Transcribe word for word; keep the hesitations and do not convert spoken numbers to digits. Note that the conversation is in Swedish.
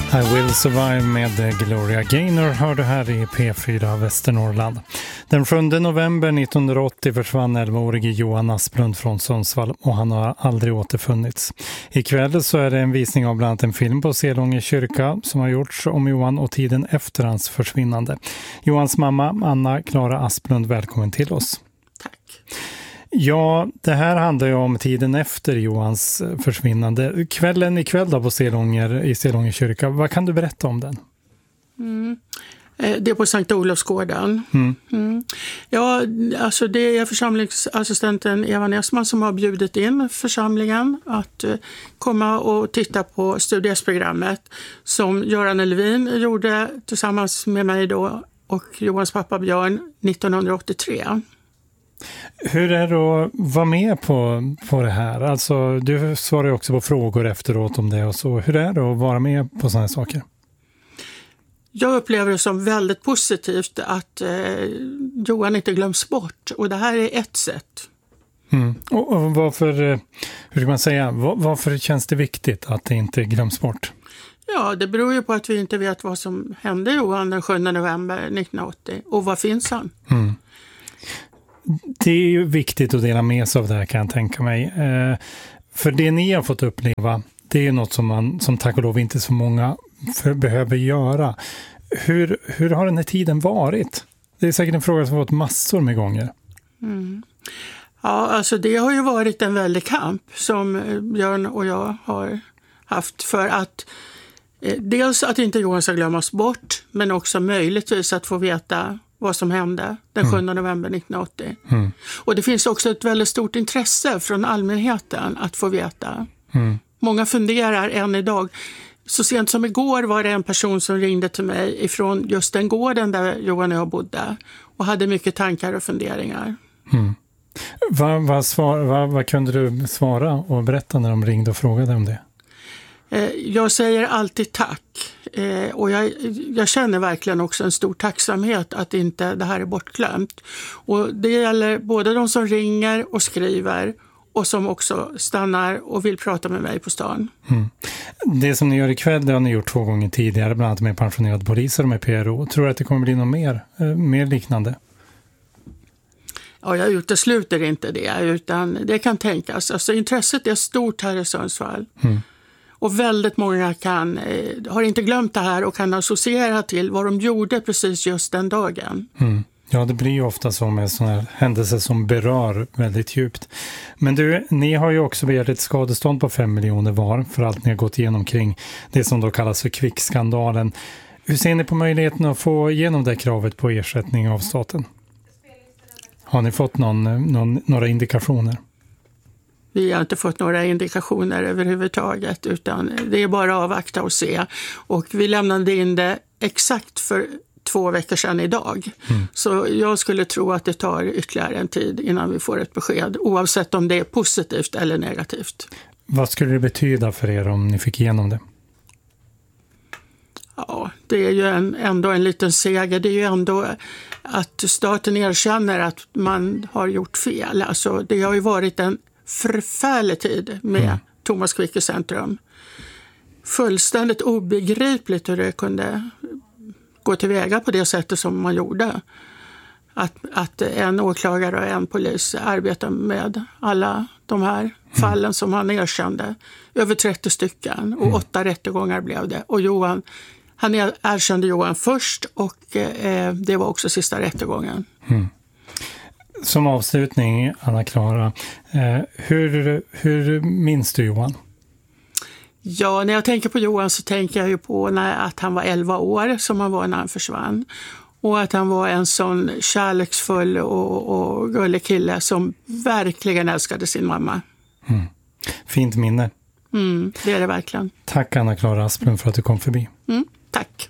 I Will Survive med Gloria Gaynor hör du här i P fyra Västernorrland. Den sjunde november nittonhundraåttio försvann elvaårige Johan Asplund från Sundsvall och han har aldrig återfunnits. Ikväll så är det en visning av bland annat en film på Selånge kyrka som har gjorts om Johan och tiden efter hans försvinnande. Johans mamma Anna-Klara Asplund, välkommen till oss. Tack. Ja, det här handlar ju om tiden efter Johans försvinnande. Kvällen ikväll då på Selånger, i Selånge kyrka. Vad kan du berätta om den? Mm. Det är på Sankt Olofsgården. Mm. Mm. Ja, alltså det är församlingsassistenten Eva Näsman som har bjudit in församlingen att komma och titta på studiesprogrammet som Göran Levin gjorde tillsammans med mig då och Johans pappa Björn nittonhundraåttiotre. Hur är det att vara med på, på det här? Alltså, du svarar ju också på frågor efteråt om det och så. Hur är det att vara med på sådana saker? Jag upplever det som väldigt positivt att eh, Johan inte glöms bort. Och det här är ett sätt. Mm. Och, och varför, hur kan man säga, var, varför känns det viktigt att det inte glöms bort? Ja, det beror ju på att vi inte vet vad som hände Johan den sjunde november nittonhundraåttio. Och var finns han? Mm. Det är ju viktigt att dela med sig av det här, kan jag tänka mig. Eh, för det ni har fått uppleva, det är ju något som man som tack och lov inte så många för, behöver göra. Hur, hur har den här tiden varit? Det är säkert en fråga som har fått massor med gånger. Mm. Ja, alltså det har ju varit en väldig kamp som Björn och jag har haft för att eh, dels att inte Johan ska glömmas bort, men också möjligtvis att få veta vad som hände den sjunde november nittonhundraåttio. Mm. Och det finns också ett väldigt stort intresse från allmänheten att få veta. Mm. Många funderar än idag. Så sent som igår var det en person som ringde till mig ifrån just den gården där Johan och jag bodde och hade mycket tankar och funderingar. Mm. Vad, vad, svar, vad, vad kunde du svara och berätta när de ringde och frågade om det? Jag säger alltid tack och jag, jag känner verkligen också en stor tacksamhet att inte det här är bortglömt. Och det gäller både de som ringer och skriver och som också stannar och vill prata med mig på stan. Mm. Det som ni gör ikväll, det har ni gjort två gånger tidigare, bland annat med pensionerade poliser och med P R O. Tror du att det kommer bli något mer, mer liknande? Ja, jag utesluter inte det, utan det kan tänkas. Alltså intresset är stort här i Sundsvall. Mm. Och väldigt många kan, eh, har inte glömt det här och kan associera till vad de gjorde precis just den dagen. Mm. Ja, det blir ju ofta så med sådana här händelser som berör väldigt djupt. Men du, ni har ju också begärt ett skadestånd på fem miljoner var för allt ni har gått igenom kring det som då kallas för kvickskandalen. Hur ser ni på möjligheten att få igenom det kravet på ersättning av staten? Har ni fått någon, någon, några indikationer? Vi har inte fått några indikationer överhuvudtaget, utan det är bara att avvakta och se. Och vi lämnade in det exakt för två veckor sedan idag. Mm. Så jag skulle tro att det tar ytterligare en tid innan vi får ett besked, oavsett om det är positivt eller negativt. Vad skulle det betyda för er om ni fick igenom det? Ja, det är ju en, ändå en liten seger. Det är ju ändå att staten erkänner att man har gjort fel. Alltså, det har ju varit en förfärlig tid med mm. Thomas Quick i centrum. Fullständigt obegripligt hur det kunde gå tillväga på det sättet som man gjorde. Att, att en åklagare och en polis arbetar med alla de här mm. fallen som han erkände. Över trettio stycken och mm. åtta rättegångar blev det. Och Johan, han erkände Johan först och eh, det var också sista rättegången. Mm. Som avslutning, Anna-Klara, eh, hur, hur minns du Johan? Ja, när jag tänker på Johan så tänker jag ju på när, att han var elva år som han var när han försvann. Och att han var en sån kärleksfull och, och gullig kille som verkligen älskade sin mamma. Mm. Fint minne. Mm, det är det verkligen. Tack Anna-Klara Asplund för att du kom förbi. Mm, tack.